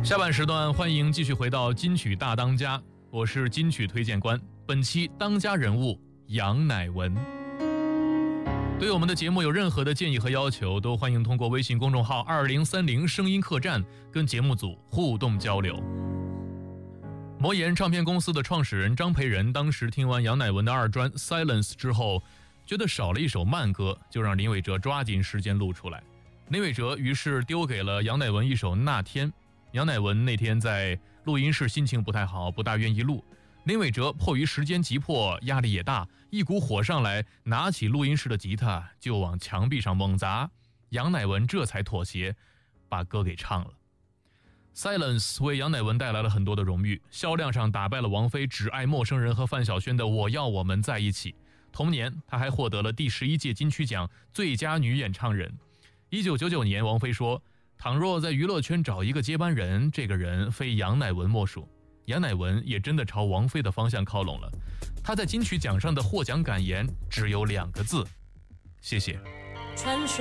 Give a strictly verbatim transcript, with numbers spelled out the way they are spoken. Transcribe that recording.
下半时段欢迎继续回到金曲大当家，我是金曲推荐官。本期当家人物杨乃文。对我们的节目有任何的建议和要求，都欢迎通过微信公众号二零三零声音客栈跟节目组互动交流。魔岩唱片公司的创始人张培仁当时听完杨乃文的二专 Silence 之后，觉得少了一首慢歌，就让林伟哲抓紧时间录出来。林伟哲于是丢给了杨乃文一首那天。杨乃文那天在录音室心情不太好，不大愿意录。林伟哲迫于时间急迫，压力也大，一股火上来，拿起录音室的吉他就往墙壁上猛砸。杨乃文这才妥协，把歌给唱了。Silence 为杨乃文带来了很多的荣誉，销量上打败了王菲《只爱陌生人》和范晓萱的《我要我们在一起》。同年，她还获得了第十一届金曲奖最佳女演唱人。一九九九年，王菲说：“倘若在娱乐圈找一个接班人，这个人非杨乃文莫属。”杨乃文也真的朝王菲的方向靠拢了。她在金曲奖上的获奖感言只有两个字：谢谢。 传说